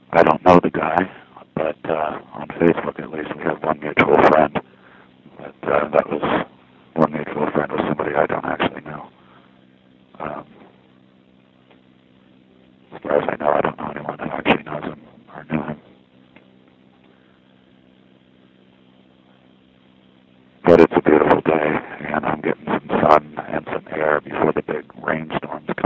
I don't know the guy, but on Facebook at least we have one mutual friend. But that was one mutual friend was somebody I don't actually know. Um, as far as I know, I don't know anyone who actually knows him or knew him. But it's a beautiful day, and I'm getting some sun and some air before the big rainstorms